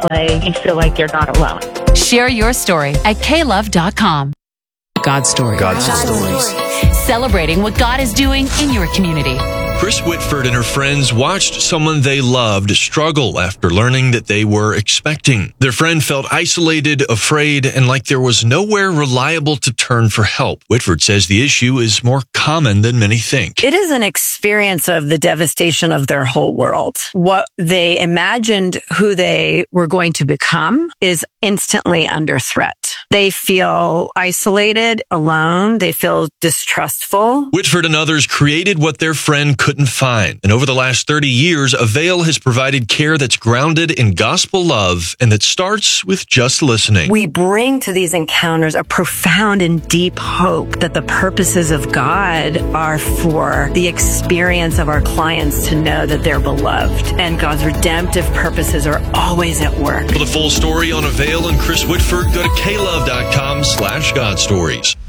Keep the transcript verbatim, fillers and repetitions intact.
way you feel like you're not alone. Share your story at k love dot com. God Story. God's stories. Celebrating what God is doing in your community. Chris Whitford and her friends watched someone they loved struggle after learning that they were expecting. Their friend felt isolated, afraid, and like there was nowhere reliable to turn for help. Whitford says the issue is more common than many think. It is an experience of the devastation of their whole world. What they imagined who they were going to become is instantly under threat. They feel isolated, alone. They feel distrustful. Whitford and others created what their friend couldn't find. And over the last thirty years, Avail has provided care that's grounded in gospel love and that starts with just listening. We bring to these encounters a profound and deep hope that the purposes of God are for the experience of our clients to know that they're beloved. And God's redemptive purposes are always at work. For the full story on Avail and Chris Whitford, go to k love dot com slash God Stories.